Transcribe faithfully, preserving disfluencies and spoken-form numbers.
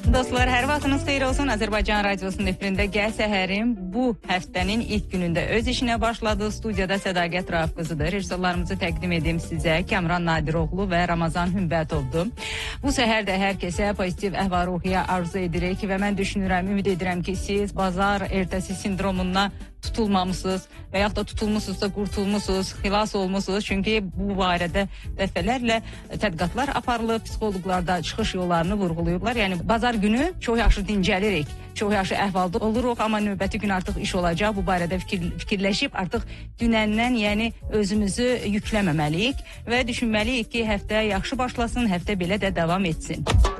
Dostlar, hər vaxtınız xeyir olsun. Azərbaycan Radiosunun efirində Gəl Səhərim bu həftənin ilk günündə öz işinə başladı. Studiyada Sədaqət Rauf qızıdır. Rejissorlarımızı təqdim edim sizə. Kamran Nadiroğlu və Ramazan Hümbətovdur. Bu səhər də hər kəsə pozitiv əhval-ruhiyyə arzu edirik və mən düşünürəm, ümid edirəm ki, siz bazar ertəsi sindromundan tutulmamısınız və yaxud da tutulmusunuzsa qurtulmusunuz, xilas olmusunuz. Çünki bu barədə dəfələrlə tədqiqatlar aparılıb, psixoloqlar da çıxış yollarını vurğulayıblar. Yəni bazar günü çox yaxşı dincəlirik, çox yaxşı əhvalda oluruq, amma növbəti gün artıq iş olacaq. Bu barədə fikir, fikirləşib artıq dünəndən yəni özümüzü yükləməməliyik və düşünməliyik ki, həftə yaxşı başlasın, həftə belə də davam etsin.